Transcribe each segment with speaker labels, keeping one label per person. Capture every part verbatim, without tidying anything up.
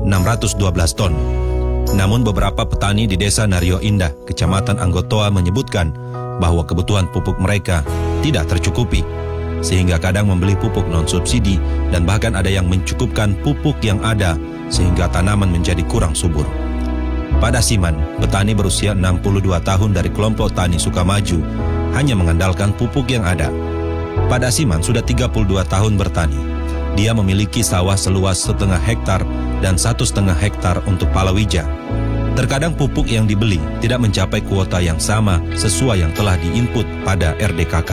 Speaker 1: enam ratus dua belas ton. Namun beberapa petani di desa Nario Indah, Kecamatan Anggotoa menyebutkan bahwa kebutuhan pupuk mereka tidak tercukupi, sehingga kadang membeli pupuk non-subsidi dan bahkan ada yang mencukupkan pupuk yang ada sehingga tanaman menjadi kurang subur. Pak Dasiman, petani berusia enam puluh dua tahun dari kelompok Tani Sukamaju, hanya mengandalkan pupuk yang ada. Pak Dasiman sudah tiga puluh dua tahun bertani. Dia memiliki sawah seluas setengah hektar dan satu setengah hektar untuk palawija. Terkadang pupuk yang dibeli tidak mencapai kuota yang sama sesuai yang telah diinput pada R D K K.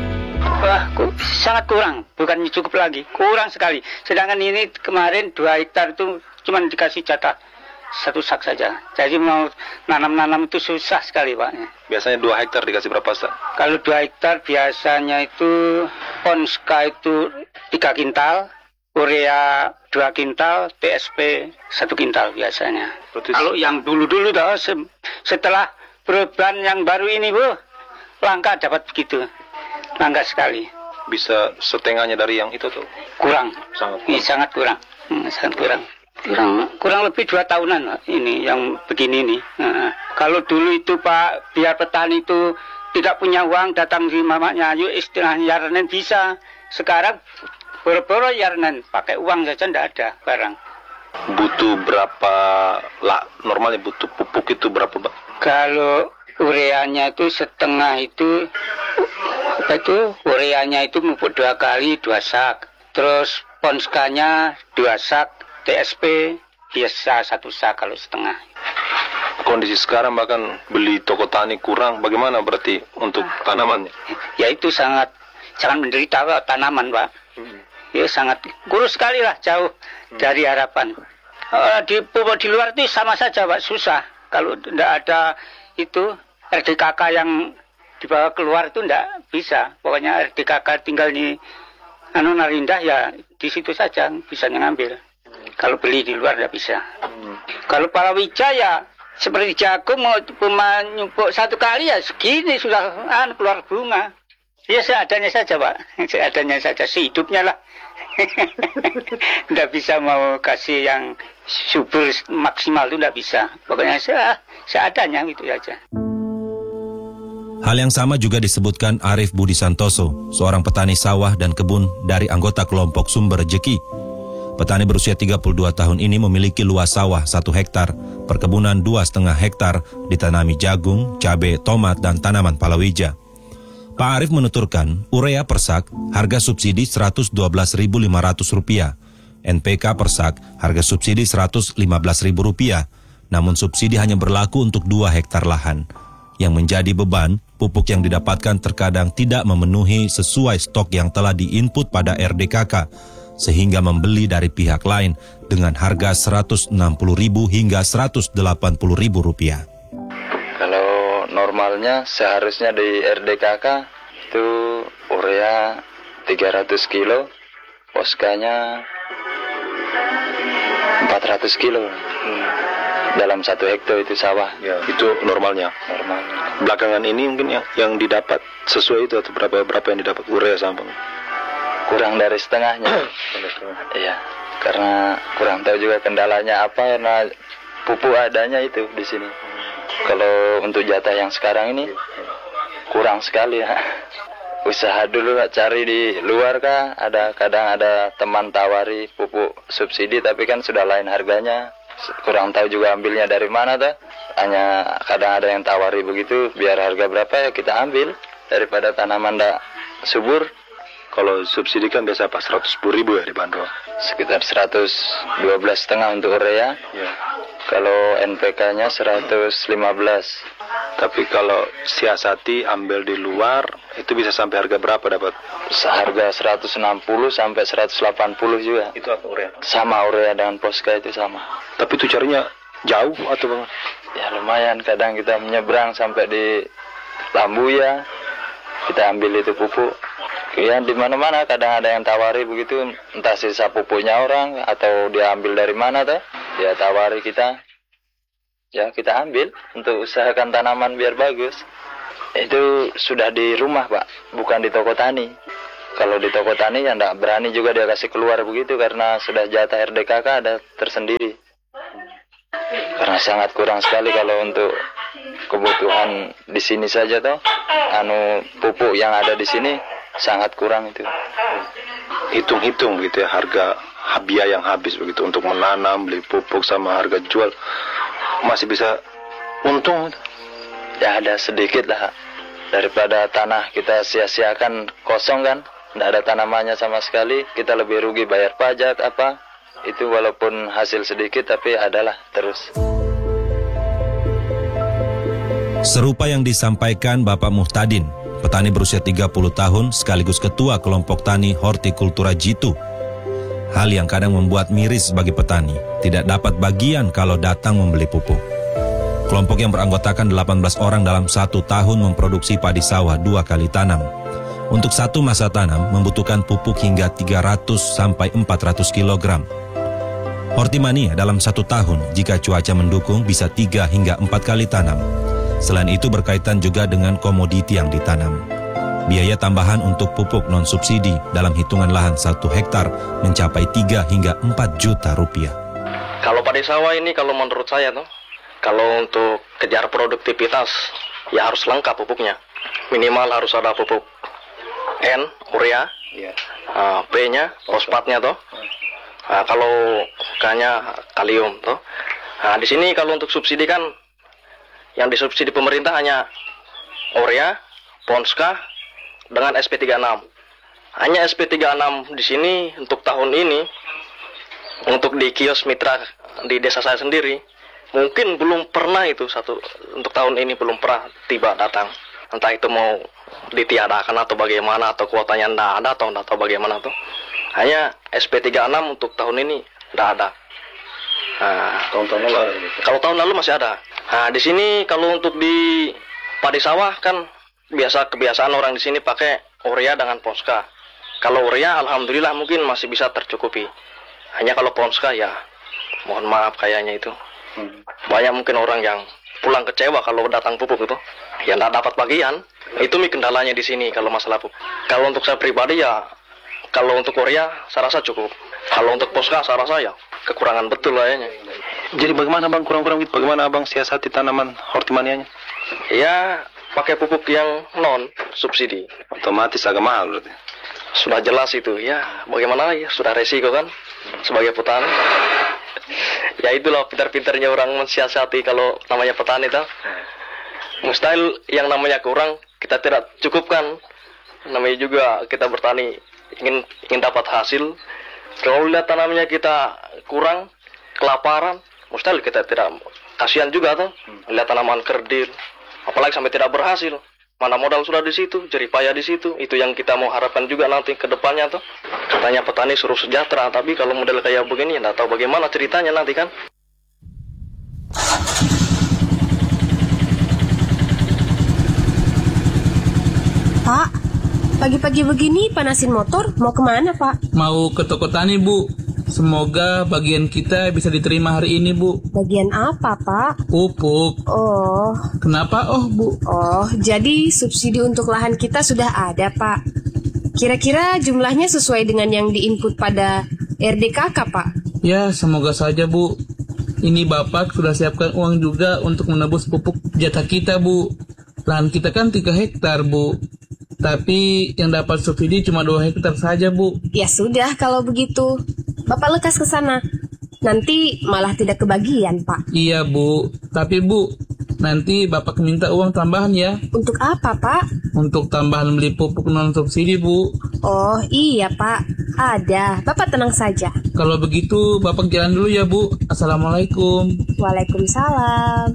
Speaker 2: Wah, sangat kurang, bukan cukup lagi, kurang sekali. Sedangkan ini kemarin dua hektar itu cuma dikasih jatah satu sak saja. Jadi mau nanam-nanam itu susah sekali, Pak.
Speaker 3: Biasanya dua hektar dikasih berapa sak?
Speaker 2: Kalau dua hektar biasanya itu Ponska itu tiga kintal, urea dua kintal, T S P satu kintal biasanya. Berarti... Kalau yang dulu-dulu dah setelah perubahan yang baru ini, Bu, langka dapat begitu. Langka sekali.
Speaker 3: Bisa setengahnya dari yang itu tuh?
Speaker 2: Kurang.
Speaker 3: Sangat kurang.
Speaker 2: Ini sangat kurang. Hmm, sangat kurang. Kurang, kurang lebih dua tahunan Pak, ini yang begini nih. Nah, kalau dulu itu Pak, biar petani itu tidak punya uang datang di mamanya, yuk istilahnya yarnen bisa. Sekarang boro-boro yarnen, pakai uang saja tidak ada barang.
Speaker 3: Butuh berapa lah? Normalnya butuh pupuk itu berapa Pak?
Speaker 2: Kalau ureanya itu setengah itu, apa itu ureanya itu pupuk dua kali dua sak, terus ponskanya dua sak. T S P biasa satu sak kalau setengah.
Speaker 3: Kondisi sekarang bahkan beli toko tani kurang, bagaimana berarti untuk tanamannya?
Speaker 2: Ya itu sangat sangat menderita Pak, tanaman Pak. Hmm. Ya sangat kurus sekali lah, jauh hmm. dari harapan. Uh, di pupuk di luar itu sama saja Pak, susah. Kalau tidak ada itu R D K K yang dibawa keluar itu tidak bisa. Pokoknya R D K K tinggal di anu Narindah ya di situ saja bisa ngambil. Kalau beli di luar tidak bisa. Hmm. Kalau palawija ya seperti jagung mau cuma nyumpuk satu kali ya segini sudah ah, keluar bunga. Ya seadanya saja Pak, seadanya saja, sehidupnya lah. Tidak bisa mau kasih yang subur maksimal itu tidak bisa. Pokoknya se seadanya gitu saja.
Speaker 1: Hal yang sama juga disebutkan Arif Budi Santoso, seorang petani sawah dan kebun dari anggota kelompok Sumber Rejeki. Petani berusia tiga puluh dua tahun ini memiliki luas sawah satu hektar, perkebunan dua setengah hektar, ditanami jagung, cabai, tomat, dan tanaman palawija. Pak Arif menuturkan, urea per sak harga subsidi seratus dua belas ribu lima ratus rupiah, N P K per sak harga subsidi seratus lima belas ribu rupiah, namun subsidi hanya berlaku untuk dua hektar lahan. Yang menjadi beban, pupuk yang didapatkan terkadang tidak memenuhi sesuai stok yang telah diinput pada R D K K, sehingga membeli dari pihak lain dengan harga seratus enam puluh ribu hingga seratus delapan puluh ribu rupiah.
Speaker 4: Kalau normalnya seharusnya di R D K K itu urea tiga ratus kilo, poskanya empat ratus kilo. Hmm. Dalam satu hektar itu sawah.
Speaker 3: Ya, itu normalnya.
Speaker 4: Normalnya.
Speaker 3: Belakangan ini mungkin yang, yang didapat sesuai itu atau berapa berapa yang didapat urea sama?
Speaker 4: Kurang dari setengahnya. Iya, karena kurang tahu juga kendalanya apa, karena pupuk adanya itu di sini. Kalau untuk jatah yang sekarang ini kurang sekali ya. Usaha dulu cari di luar kah, ada kadang ada teman tawari pupuk subsidi tapi kan sudah lain harganya. Kurang tahu juga ambilnya dari mana tuh. Hanya kadang ada yang tawari begitu, biar harga berapa ya kita ambil daripada tanaman tidak subur.
Speaker 3: Kalau subsidi kan biasa pas seratus sepuluh ribu ya di Bandung.
Speaker 4: Sekitar seratus dua belas setengah untuk urea. Ya. Kalau N P K-nya seratus lima belas.
Speaker 3: Tapi kalau siasati ambil di luar, itu bisa sampai harga berapa dapat?
Speaker 4: Seharga seratus enam puluh sampai seratus delapan puluh juga.
Speaker 3: Itu apa urea?
Speaker 4: Sama urea dengan Poska itu sama.
Speaker 3: Tapi itu carinya jauh atau bang?
Speaker 4: Ya lumayan, kadang kita menyeberang sampai di Lambuya, kita ambil itu pupuk. Ya di mana-mana kadang ada yang tawari begitu, entah sisa pupuknya orang atau dia ambil dari mana tuh, dia tawari kita. Ya kita ambil untuk usahakan tanaman biar bagus. Itu sudah di rumah Pak, bukan di toko tani. Kalau di toko tani ya enggak berani juga dia kasih keluar begitu karena sudah jatah R D K K ada tersendiri. Karena sangat kurang sekali kalau untuk kebutuhan di sini saja toh, anu pupuk yang ada di sini sangat kurang itu.
Speaker 3: Hitung-hitung gitu ya, harga biaya yang habis begitu untuk menanam, beli pupuk sama harga jual, masih bisa untung?
Speaker 4: Ya ada sedikit lah, daripada tanah kita sia-siakan kosong kan, tidak ada tanamannya sama sekali, kita lebih rugi bayar pajak apa, itu walaupun hasil sedikit tapi adalah terus.
Speaker 1: Serupa yang disampaikan Bapak Muhtadin, petani berusia tiga puluh tahun sekaligus ketua kelompok tani hortikultura Jitu. Hal yang kadang membuat miris bagi petani, tidak dapat bagian kalau datang membeli pupuk. Kelompok yang beranggotakan delapan belas orang dalam satu tahun memproduksi padi sawah dua kali tanam. Untuk satu masa tanam membutuhkan pupuk hingga tiga ratus sampai empat ratus kilogram. Hortimania dalam satu tahun jika cuaca mendukung bisa tiga hingga empat kali tanam. Selain itu berkaitan juga dengan komoditi yang ditanam. Biaya tambahan untuk pupuk non-subsidi dalam hitungan lahan satu hektar mencapai tiga hingga empat juta rupiah.
Speaker 5: Kalau padi sawah ini kalau menurut saya tuh, kalau untuk kejar produktivitas ya harus lengkap pupuknya. Minimal harus ada pupuk N, urea,
Speaker 4: Iya.
Speaker 5: uh, P-nya, fosfatnya tuh. Uh, kalau K-nya kalium tuh. Nah, di sini kalau untuk subsidi kan yang disubsidi pemerintah hanya urea, Ponska dengan S P tiga puluh enam. Hanya S P tiga puluh enam di sini untuk tahun ini, untuk di kios mitra di desa saya sendiri, mungkin belum pernah itu satu untuk tahun ini belum pernah tiba datang. Entah itu mau ditiadakan atau bagaimana, atau kuotanya tidak ada atau tidak tahu bagaimana tuh. Hanya S P tiga puluh enam untuk tahun ini tidak ada. Nah,
Speaker 3: Tahun-tahun lalu.
Speaker 5: kalau tahun lalu masih ada. Nah, di sini kalau untuk di padi sawah kan biasa kebiasaan orang di sini pakai urea dengan Ponska. Kalau urea alhamdulillah mungkin masih bisa tercukupi. Hanya kalau Ponska ya mohon maaf kayaknya itu. Banyak mungkin orang yang pulang kecewa kalau datang pupuk itu. Ya tidak dapat bagian. Itu nih kendalanya di sini kalau masalah pupuk. Kalau untuk saya pribadi ya, kalau untuk urea saya rasa cukup. Kalau untuk Ponska saya rasa ya kekurangan betul kayaknya.
Speaker 3: Jadi bagaimana bang, kurang-kurang gitu, bagaimana abang siasati tanaman hortimanianya?
Speaker 5: Ya pakai pupuk yang non subsidi.
Speaker 3: Otomatis agak mahal berarti.
Speaker 5: Sudah jelas itu ya, bagaimana ya, sudah resiko kan sebagai petani. Ya itulah pintar-pintarnya orang mensiasati kalau namanya petani itu. Mustahil yang namanya kurang kita tidak cukupkan. Namanya juga kita bertani ingin ingin dapat hasil. Kalau lihat tanamnya kita kurang, kelaparan, mustahil kita tidak, kasihan juga tuh. Lihat tanaman kerdil, apalagi sampai tidak berhasil. Mana modal sudah di situ, jerih payah di situ. Itu yang kita mau harapkan juga nanti ke depannya tuh. Katanya petani suruh sejahtera, tapi kalau model kayak begini, nggak tahu bagaimana ceritanya nanti kan.
Speaker 6: Pak, pagi-pagi begini panasin motor, mau kemana Pak?
Speaker 7: Mau ke toko tani Bu. Semoga bagian kita bisa diterima hari ini Bu.
Speaker 6: Bagian apa Pak?
Speaker 7: Pupuk.
Speaker 6: Oh,
Speaker 7: Kenapa oh Bu?
Speaker 6: oh jadi subsidi untuk lahan kita sudah ada Pak. Kira-kira jumlahnya sesuai dengan yang diinput pada R D K K Pak?
Speaker 7: Ya semoga saja Bu. Ini Bapak sudah siapkan uang juga untuk menebus pupuk jatah kita Bu. Lahan kita kan tiga hektar Bu. Tapi yang dapat subsidi cuma dua hektar saja Bu.
Speaker 6: Ya sudah kalau begitu. Bapak lekas ke sana. Nanti malah tidak kebagian Pak.
Speaker 7: Iya Bu. Tapi Bu, nanti Bapak minta uang tambahan ya.
Speaker 6: Untuk apa Pak?
Speaker 7: Untuk tambahan beli pupuk non subsidi Bu.
Speaker 6: Oh iya Pak, ada. Bapak tenang saja.
Speaker 7: Kalau begitu Bapak jalan dulu ya Bu. Assalamualaikum.
Speaker 6: Waalaikumsalam.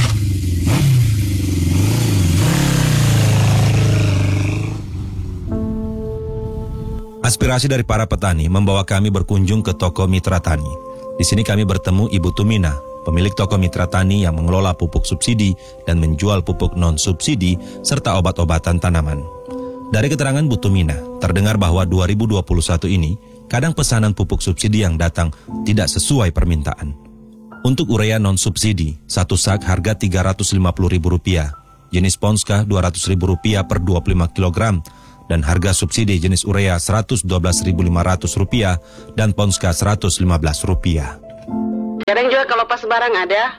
Speaker 1: Aspirasi dari para petani membawa kami berkunjung ke toko Mitra Tani. Di sini kami bertemu Ibu Tumina, pemilik toko Mitra Tani yang mengelola pupuk subsidi dan menjual pupuk non-subsidi serta obat-obatan tanaman. Dari keterangan Bu Tumina, terdengar bahwa dua ribu dua puluh satu ini kadang pesanan pupuk subsidi yang datang tidak sesuai permintaan. Untuk urea non-subsidi, satu sak harga tiga ratus lima puluh ribu rupiah, jenis Ponska dua ratus ribu rupiah per dua puluh lima kilogram, dan harga subsidi jenis urea seratus dua belas ribu lima ratus rupiah dan Ponska seratus lima belas rupiah.
Speaker 8: Kadang juga kalau pas barang ada,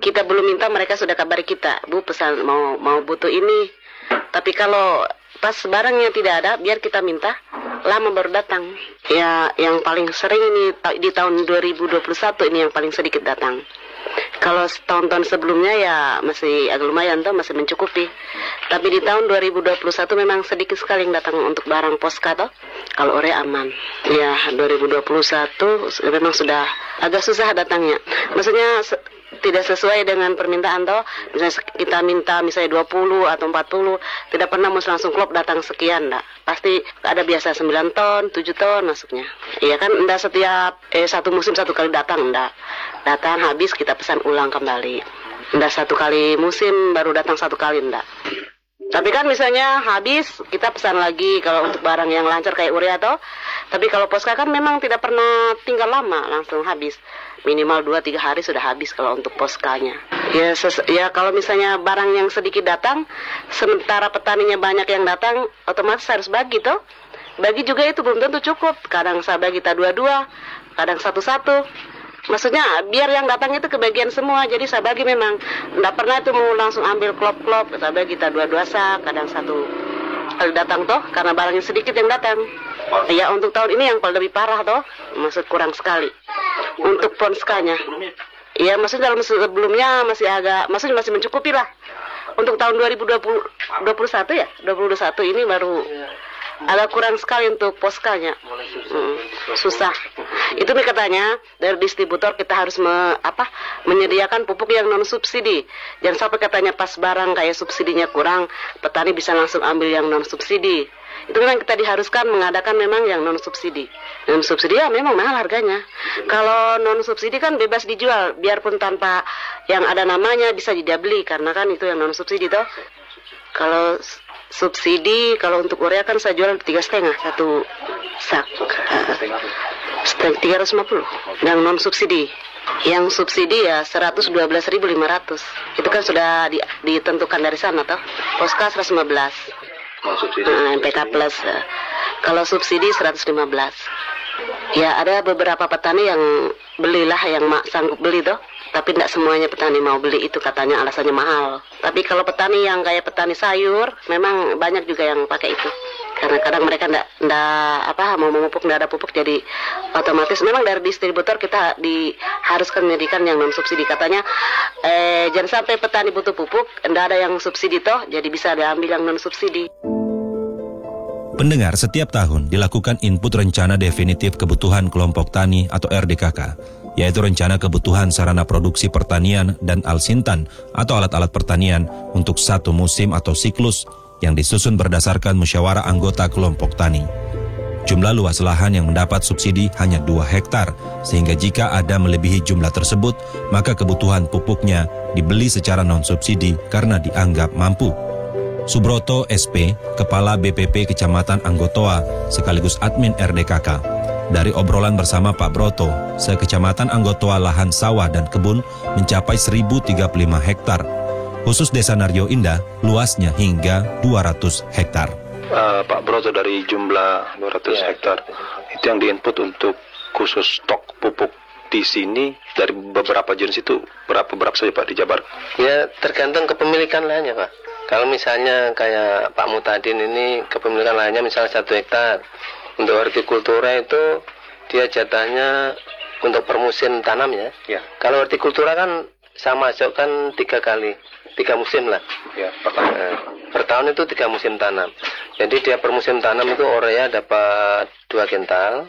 Speaker 8: kita belum minta mereka sudah kabari kita, Bu pesan mau mau butuh ini. Tapi kalau pas barangnya tidak ada, biar kita minta, lama baru datang. Ya yang paling sering ini di tahun dua ribu dua puluh satu ini yang paling sedikit datang. Kalau tahun-tahun sebelumnya ya masih agak lumayan tuh, masih mencukupi. Tapi di tahun dua ribu dua puluh satu memang sedikit sekali yang datang untuk barang Posca toh. Kalau ore aman. Ya dua ribu dua puluh satu memang sudah agak susah datangnya. Maksudnya se- tidak sesuai dengan permintaan toh. Misalnya kita minta misalnya dua puluh atau empat puluh, tidak pernah mesti langsung klop datang sekian enggak. Pasti ada biasa sembilan ton, tujuh ton masuknya. Iya kan, enggak setiap eh satu musim satu kali datang enggak. Datang habis kita pesan ulang kembali. Enggak satu kali musim baru datang satu kali enggak. Tapi kan misalnya habis kita pesan lagi kalau untuk barang yang lancar kayak urea toh. Tapi kalau Posca kan memang tidak pernah tinggal lama, langsung habis. Minimal dua tiga hari sudah habis kalau untuk Poscanya. Ya, ses- ya kalau misalnya barang yang sedikit datang, sementara petaninya banyak yang datang, otomatis harus bagi toh. Bagi juga itu belum tentu cukup. Kadang saya bagi kita dua-dua, kadang satu-satu. Maksudnya biar yang datang itu kebagian semua. Jadi saya bagi memang. Tidak pernah itu mau langsung ambil klop-klop. Saya bagi kita dua-dua sak, kadang satu kali datang toh. Karena barangnya sedikit yang datang. Ya untuk tahun ini yang paling lebih parah toh. Maksud kurang sekali. Untuk Poscanya. Ya maksudnya dalam sebelumnya masih agak, maksudnya masih mencukupi lah. Untuk tahun dua ribu dua puluh, dua puluh satu ya. dua ribu dua puluh satu ini baru agak kurang sekali untuk Poscanya. Hmm, susah. Itu nih katanya dari distributor kita harus me, apa, menyediakan pupuk yang non subsidi. Jangan sampai katanya pas barang kayak subsidinya kurang, petani bisa langsung ambil yang non subsidi. Itu memang kita diharuskan mengadakan memang yang non subsidi. Non subsidi ya memang mahal harganya. Kalau non subsidi kan bebas dijual, biarpun tanpa yang ada namanya bisa dibeli karena kan itu yang non subsidi toh. Kalau subsidi, kalau untuk urea kan saya jual tiga setengah satu sak, setengah tiga ratus lima puluh. Yang non subsidi, yang subsidi ya seratus dua belas ribu lima ratus. Itu kan sudah di, ditentukan dari sana toh. Posca seratus lima belas. Uh, M P K plus. Uh, kalau subsidi seratus lima belas. Ya ada beberapa petani yang belilah yang mak sanggup beli toh. Tapi tidak semuanya petani mau beli itu, katanya alasannya mahal. Tapi kalau petani yang kayak petani sayur, memang banyak juga yang pakai itu. Karena kadang mereka tidak apa mau memupuk, tidak ada pupuk, jadi otomatis memang dari distributor kita diharuskan menyediakan yang non subsidi. Katanya eh, jangan sampai petani butuh pupuk, tidak ada yang subsidi toh, jadi bisa diambil yang non subsidi.
Speaker 1: Pendengar, setiap tahun dilakukan input rencana definitif kebutuhan kelompok tani atau R D K K, yaitu rencana kebutuhan sarana produksi pertanian dan alsintan atau alat-alat pertanian untuk satu musim atau siklus yang disusun berdasarkan musyawarah anggota kelompok tani. Jumlah luas lahan yang mendapat subsidi hanya dua hektar, sehingga jika ada melebihi jumlah tersebut, maka kebutuhan pupuknya dibeli secara non-subsidi karena dianggap mampu. Subroto S P, Kepala B P P Kecamatan Anggotoa, sekaligus admin R D K K. Dari obrolan bersama Pak Broto, sekecamatan Anggotoa lahan sawah dan kebun mencapai seribu tiga puluh lima hektar. Khusus Desa Naryo Indah, luasnya hingga dua ratus hektar.
Speaker 3: Uh, Pak Broto, dari jumlah dua ratus ya, hektar, itu yang diinput untuk khusus stok pupuk di sini dari beberapa jenis itu berapa berapa saja Pak di Jabar?
Speaker 9: Ya tergantung kepemilikan lahannya Pak. Kalau misalnya kayak Pak Mutadin ini kepemilikan lahannya misalnya satu hektar. Untuk hortikultura itu dia jatahnya untuk per musim tanam ya. Ya. Kalau hortikultura kan sama masuk kan tiga kali, tiga musim lah.
Speaker 3: Ya, per tahun.
Speaker 9: Nah, per tahun itu tiga musim tanam. Jadi dia per musim tanam itu urea dapat dua kental,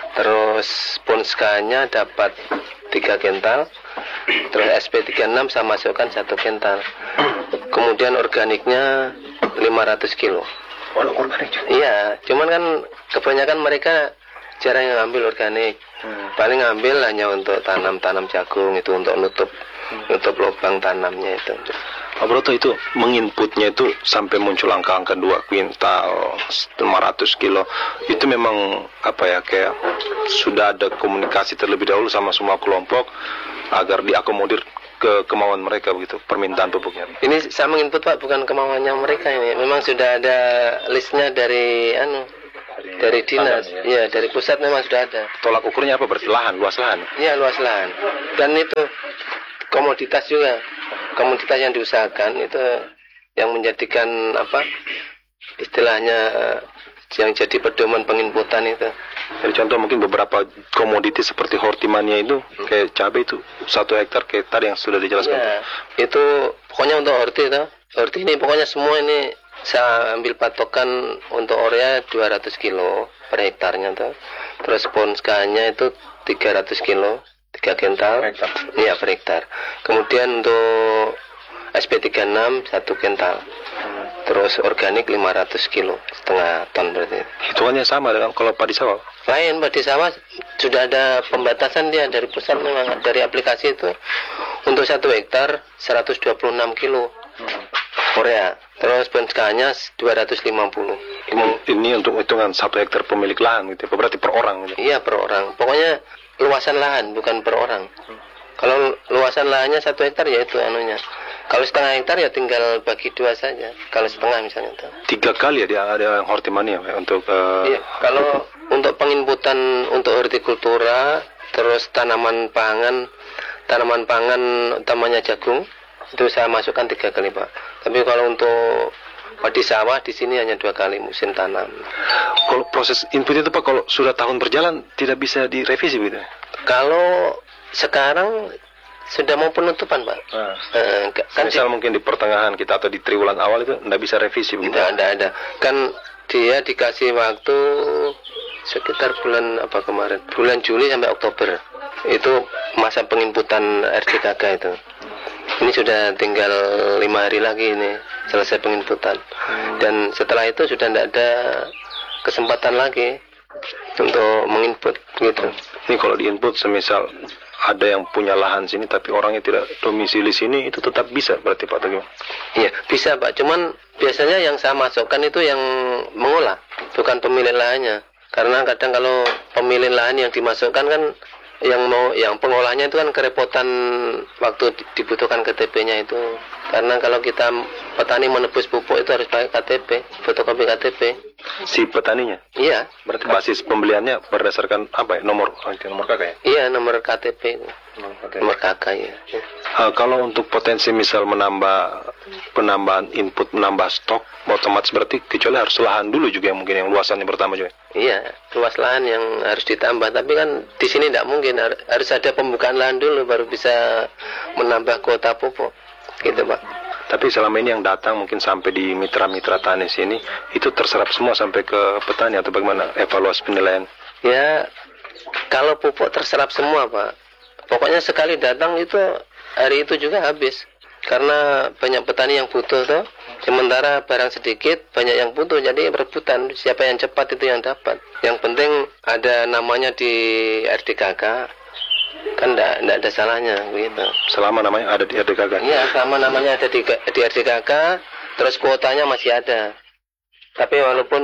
Speaker 9: terus Poscanya dapat tiga kental, terus S P tiga puluh enam sama masukkan satu kental. Kemudian organiknya lima ratus kilo.
Speaker 3: Organik?
Speaker 9: Iya, cuman kan kebanyakan mereka jarang yang ambil organik. Hmm. Paling ngambil hanya untuk tanam-tanam jagung, itu untuk nutup hmm. nutup lubang tanamnya itu.
Speaker 3: Pak Broto, itu menginputnya itu sampai muncul angka-angka dua kuintal, lima ratus kilo. Itu memang apa ya, kayak sudah ada komunikasi terlebih dahulu sama semua kelompok agar diakomodir ke kemauan mereka begitu, permintaan pupuknya.
Speaker 9: Ini saya menginput Pak, bukan kemauannya mereka ini. Memang sudah ada listnya dari anu dari, dari dinas, ya. Ya dari pusat memang sudah ada.
Speaker 3: Tolak ukurnya apa? Berarti lahan, luas lahan.
Speaker 9: Iya luas lahan. Dan itu komoditas juga, komoditas yang diusahakan itu yang menjadikan apa istilahnya yang jadi pedoman penginputan itu.
Speaker 3: Jadi contoh mungkin beberapa komoditi seperti hortimania itu hmm. kayak cabai itu satu hektar kayak tadi yang sudah dijelaskan.
Speaker 9: Ya, itu pokoknya untuk horti itu, horti ini pokoknya semua ini saya ambil patokan untuk urea dua ratus kilo per hektarnya tuh. Terus ponskanya itu tiga ratus kilo, tiga kental. Iya per hektar. Kemudian untuk S P tiga puluh enam satu kental. Terus organik lima ratus kilo, setengah ton berarti.
Speaker 3: Hitungannya sama dengan kalau padi sawah?
Speaker 9: Lain, padi sawah sudah ada pembatasan dia dari pusat memang, dari aplikasi itu. Untuk satu hektar seratus dua puluh enam kilo urea. Terus ponskanya dua ratus lima puluh.
Speaker 3: Ini, ini untuk hitungan satu hektar pemilik lahan gitu, berarti per orang gitu?
Speaker 9: Iya per orang, pokoknya luasan lahan bukan per orang. Kalau luasan lahannya satu hektar ya itu anunya. Kalau setengah hektar ya tinggal bagi dua saja. Kalau setengah misalnya itu.
Speaker 3: Tiga kali ya dia ada hortimania ya, untuk. Uh...
Speaker 9: Iya. Kalau untuk penginputan untuk hortikultura, terus tanaman pangan, tanaman pangan utamanya jagung itu saya masukkan tiga kali Pak. Tapi kalau untuk padi sawah di sini hanya dua kali musim tanam.
Speaker 3: Kalau proses input itu Pak kalau sudah tahun berjalan tidak bisa direvisi begitu?
Speaker 9: Kalau sekarang sudah mau penutupan Pak.
Speaker 3: Nah,
Speaker 9: uh, kan
Speaker 3: misal
Speaker 9: di,
Speaker 3: mungkin di pertengahan kita atau di triwulan awal itu tidak bisa revisi begitu?
Speaker 9: Tidak ada, ada. Kan dia dikasih waktu sekitar bulan apa kemarin? Bulan Juli sampai Oktober. Itu masa penginputan R D K K itu. Ini sudah tinggal lima hari lagi ini selesai penginputan. Hmm. Dan setelah itu sudah tidak ada kesempatan lagi untuk menginput gitu.
Speaker 3: Ini kalau diinput semisal ada yang punya lahan sini tapi orangnya tidak domisili sini itu tetap bisa berarti Pak Teguh?
Speaker 9: Iya bisa Pak, cuman biasanya yang saya masukkan itu yang mengolah, bukan pemilik lahannya. Karena kadang kalau pemilik lahan yang dimasukkan kan yang mau yang pengolahnya itu kan kerepotan waktu dibutuhkan K T P-nya itu. Karena kalau kita petani menebus pupuk itu harus pakai K T P, fotokopi K T P.
Speaker 3: Si petaninya?
Speaker 9: Iya.
Speaker 3: Berarti basis pembeliannya berdasarkan apa ya? Nomor nomor K K ya?
Speaker 9: Iya, nomor K T P. Nomor K K ya.
Speaker 3: Uh, kalau untuk potensi misal menambah penambahan input, menambah stok, otomatis berarti kecuali harus lahan dulu juga yang mungkin yang luasannya pertama juga.
Speaker 9: Iya, luas lahan yang harus ditambah. Tapi kan di sini tidak mungkin, harus ada pembukaan lahan dulu baru bisa menambah kuota pupuk. Gitu Pak.
Speaker 3: Tapi selama ini yang datang mungkin sampai di mitra-mitra tani sini itu terserap semua sampai ke petani atau bagaimana evaluasi penilaian?
Speaker 9: Ya, kalau pupuk terserap semua Pak. Pokoknya sekali datang itu hari itu juga habis. Karena banyak petani yang butuh tuh. Sementara barang sedikit, banyak yang butuh. Jadi rebutan, siapa yang cepat itu yang dapat. Yang penting ada namanya di R D K K. Kan enggak, enggak ada salahnya begitu.
Speaker 3: Selama namanya ada di R D K K?
Speaker 9: Iya, selama namanya ada di, di R D K K, terus kuotanya masih ada. Tapi walaupun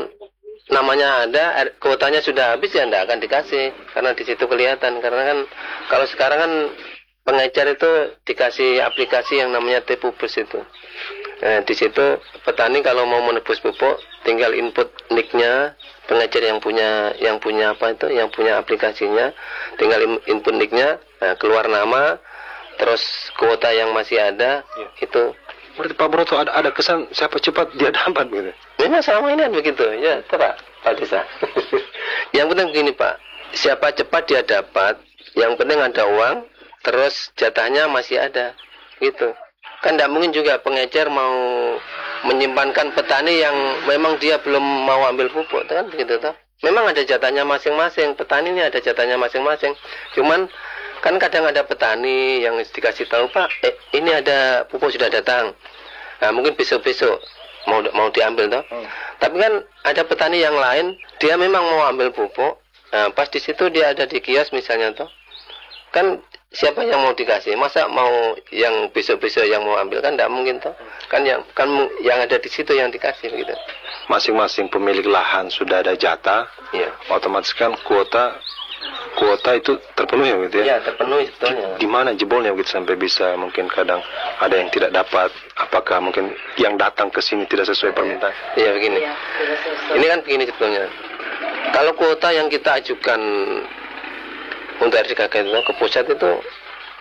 Speaker 9: namanya ada, kuotanya sudah habis ya enggak akan dikasih. Karena di situ kelihatan. Karena kan kalau sekarang kan pengecer itu dikasih aplikasi yang namanya T-Pupus itu. Nah, di situ petani kalau mau menebus pupuk tinggal input nicknya, pengecer yang punya yang punya apa itu, yang punya aplikasinya, tinggal input nicknya, nah, keluar nama, terus kuota yang masih ada, ya. Itu.
Speaker 3: Berarti Pak Broto ada ada kesan siapa cepat dia dapat gitu.
Speaker 9: Memang selama ini kan begitu, ya, Pak Pak Desa. Yang penting begini Pak, siapa cepat dia dapat, yang penting ada uang, terus jatahnya masih ada, gitu. Kan tidak mungkin juga pengecer mau menyimpankan petani yang memang dia belum mau ambil pupuk, kan begitu toh. Memang ada jatahnya masing-masing, petani ini ada jatahnya masing-masing. Cuman kan kadang ada petani yang dikasih tahu Pak, eh, ini ada pupuk sudah datang. Nah, mungkin besok-besok mau mau diambil toh. Hmm. Tapi kan ada petani yang lain, dia memang mau ambil pupuk. Nah, pas di situ dia ada di kios misalnya toh. Kan siapa yang mau dikasih? Masa mau yang besok-besok yang mau ambil, kan tidak mungkin toh. Kan yang kan yang ada di situ yang dikasih gitu.
Speaker 3: Masing-masing pemilik lahan sudah ada jatah.
Speaker 9: Iya.
Speaker 3: Otomatis kan kuota kuota itu terpenuhi gitu ya.
Speaker 9: Iya, terpenuhi sebetulnya.
Speaker 3: Di mana jebolnya gitu sampai bisa mungkin kadang ada yang tidak dapat, apakah mungkin yang datang ke sini tidak sesuai permintaan?
Speaker 9: Iya, begini. Ini kan begini sebetulnya. Kalau kuota yang kita ajukan untuk R D K K itu ke pusat itu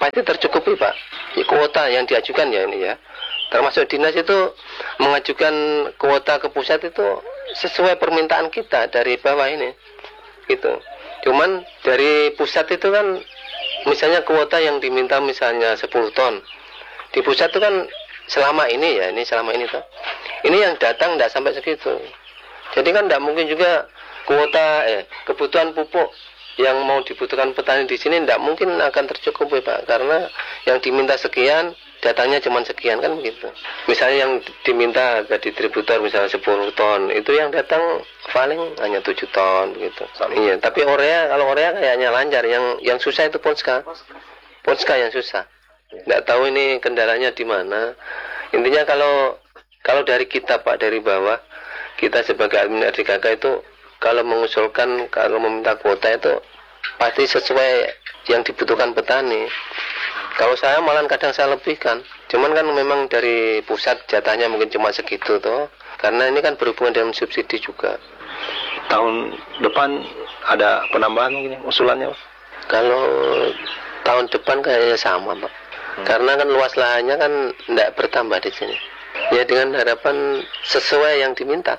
Speaker 9: pasti tercukupi Pak. Ya, kuota yang diajukan ya ini ya. Termasuk dinas itu mengajukan kuota ke pusat itu sesuai permintaan kita dari bawah ini. Gitu. Cuman dari pusat itu kan misalnya kuota yang diminta misalnya sepuluh ton. Di pusat itu kan selama ini ya, ini selama ini tuh. Ini yang datang tidak sampai segitu. Jadi kan tidak mungkin juga kuota eh kebutuhan pupuk yang mau dibutuhkan petani di sini tidak mungkin akan tercukupi Pak, karena yang diminta sekian datangnya cuma sekian kan begitu. Misalnya yang diminta ke distributor misalnya sepuluh ton, itu yang datang paling hanya tujuh ton begitu. Iya, tapi urea kalau urea kayaknya lancar, yang yang susah itu Ponska. Ponska yang susah. Tidak tahu ini kendalanya di mana. Intinya kalau kalau dari kita Pak, dari bawah, kita sebagai admin R D K K itu kalau mengusulkan, kalau meminta kuota itu pasti sesuai yang dibutuhkan petani. Kalau saya malah kadang saya lebihkan. Cuman kan memang dari pusat jatahnya mungkin cuma segitu toh. Karena ini kan berhubungan dengan subsidi juga.
Speaker 3: Tahun depan ada penambahan mungkin usulannya Pak?
Speaker 9: Kalau tahun depan kayaknya sama Pak. Hmm. Karena kan luas lahannya kan tidak bertambah di sini. Ya dengan harapan sesuai yang diminta.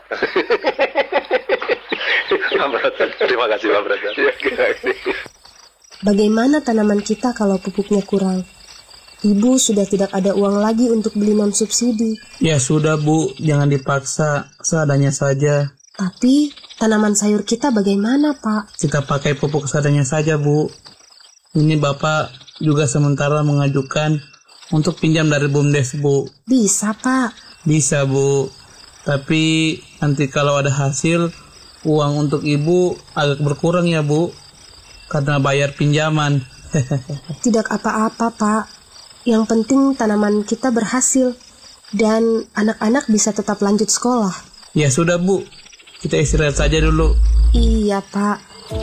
Speaker 3: Terima kasih Pak Brata.
Speaker 6: Bagaimana tanaman kita kalau pupuknya kurang? Ibu sudah tidak ada uang lagi untuk beli non subsidi.
Speaker 7: Ya sudah Bu, jangan dipaksa, seadanya saja.
Speaker 6: Tapi tanaman sayur kita bagaimana Pak?
Speaker 7: Kita pakai pupuk seadanya saja Bu. Ini Bapak juga sementara mengajukan untuk pinjam dari BUMDes Bu.
Speaker 6: Bisa Pak.
Speaker 7: Bisa Bu. Tapi nanti kalau ada hasil, uang untuk Ibu agak berkurang ya Bu. Karena bayar pinjaman.
Speaker 6: Tidak apa-apa Pak. Yang penting tanaman kita berhasil. Dan anak-anak bisa tetap lanjut sekolah.
Speaker 7: Ya sudah Bu. Kita istirahat saja dulu.
Speaker 6: Iya Pak.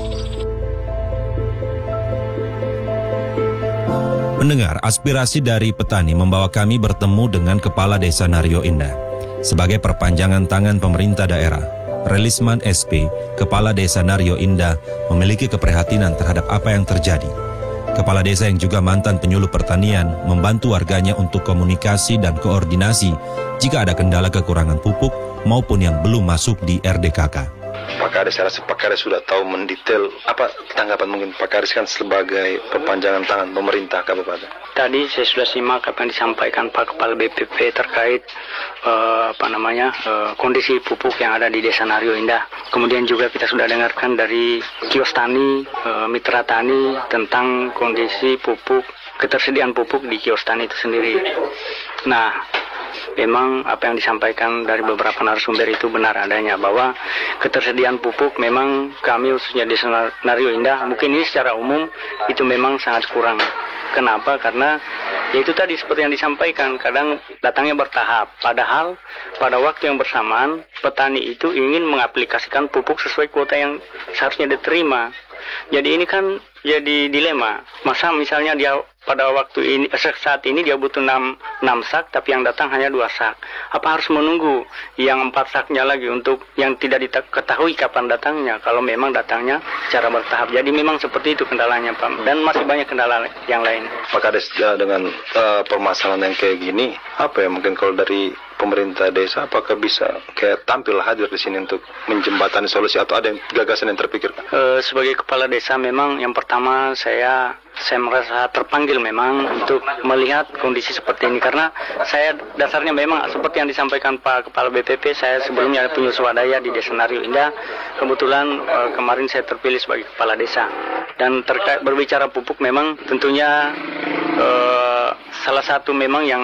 Speaker 1: Mendengar aspirasi dari petani membawa kami bertemu dengan Kepala Desa Naryo Indah. Sebagai perpanjangan tangan pemerintah daerah, Relisman S P, Kepala Desa Naryo Indah, memiliki keprihatinan terhadap apa yang terjadi. Kepala desa yang juga mantan penyuluh pertanian membantu warganya untuk komunikasi dan koordinasi jika ada kendala kekurangan pupuk maupun yang belum masuk di R D K K.
Speaker 3: Pak Kades, saya rasa Pak Kades sudah tahu mendetail apa tanggapan mungkin Pak Kades kan sebagai perpanjangan tangan pemerintah kabupaten.
Speaker 2: Tadi saya sudah simak apa yang disampaikan Pak Kepala B P P terkait uh, apa namanya uh, kondisi pupuk yang ada di Desa Naryo Indah. Kemudian juga kita sudah dengarkan dari kios tani, uh, mitra tani tentang kondisi pupuk, ketersediaan pupuk di kios tani itu sendiri. Nah, memang apa yang disampaikan dari beberapa narasumber itu benar adanya, bahwa ketersediaan pupuk memang kami khususnya di Naryo Indah, mungkin ini secara umum itu memang sangat kurang. Kenapa? Karena ya itu tadi seperti yang disampaikan, kadang datangnya bertahap. Padahal pada waktu yang bersamaan petani itu ingin mengaplikasikan pupuk sesuai kuota yang seharusnya diterima. Jadi ini kan jadi dilema. Masa misalnya dia pada waktu ini saat ini dia butuh enam sak tapi yang datang hanya dua sak. Apa harus menunggu yang empat saknya lagi untuk yang tidak diketahui kapan datangnya kalau memang datangnya secara bertahap. Jadi memang seperti itu kendalanya Pak. Dan masih banyak kendala yang lain.
Speaker 3: Pak Kades, dengan uh, permasalahan yang kayak gini, apa ya mungkin kalau dari pemerintah desa apakah bisa kayak tampil hadir di sini untuk menjembatani solusi atau ada yang, gagasan yang terpikir?
Speaker 2: Uh, sebagai kepala desa memang yang pertama saya saya merasa terpanggil memang untuk melihat kondisi seperti ini, karena saya dasarnya memang seperti yang disampaikan Pak Kepala B P P, saya sebelumnya penyuluh swadaya di Desa Naryo Indah. Kebetulan uh, kemarin saya terpilih sebagai kepala desa, dan terkait berbicara pupuk memang tentunya uh, salah satu memang yang